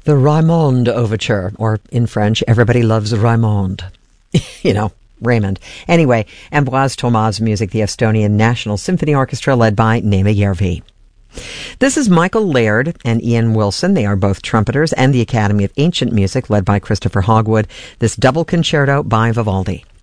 The Raymonde Overture, or in French, Everybody Loves Raymonde. Raymond. Anyway, Ambroise Thomas' music, the Estonian National Symphony Orchestra, led by Neeme Järvi. This is Michael Laird and Ian Wilson. They are both trumpeters, and the Academy of Ancient Music, led by Christopher Hogwood. This double concerto by Vivaldi.